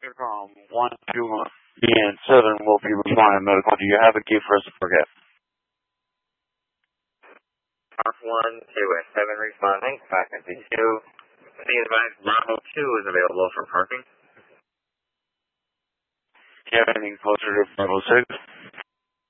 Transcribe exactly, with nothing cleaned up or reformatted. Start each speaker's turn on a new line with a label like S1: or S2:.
S1: From one two B and seven will be responding medical. Do you have a key for us to forget?
S2: Park one, two, and seven responding. Vacancy two. Be advised, Bravo two is available for parking.
S1: Do you have anything closer to Bravo six?